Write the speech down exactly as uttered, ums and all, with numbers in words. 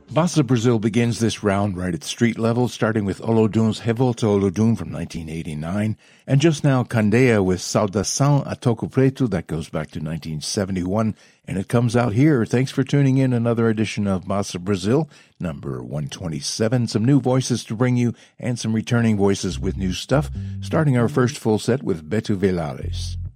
Bossa Brazil begins this round right at street level, starting with Olodum's Revolta Olodum from nineteen eighty-nine, and just now Candeia with Saudação a Toco Preto, that goes back to nineteen seventy-one, and it comes out here. Thanks for tuning in. Another edition of Bossa Brazil, number one twenty-seven. Some new voices to bring you, and some returning voices with new stuff, starting our first full set with Beto Velares.